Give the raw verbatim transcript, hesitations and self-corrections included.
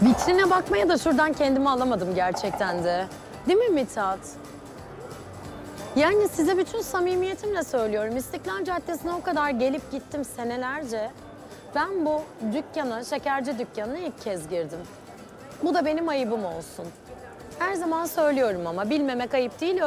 Vitrine bakmaya da şuradan kendimi alamadım gerçekten de. Değil mi Mithat? Yani size bütün samimiyetimle söylüyorum. İstiklal Caddesi'ne o kadar gelip gittim senelerce. Ben bu dükkana, şekerci dükkanına ilk kez girdim. Bu da benim ayıbım olsun. Her zaman söylüyorum ama bilmemek ayıp değil.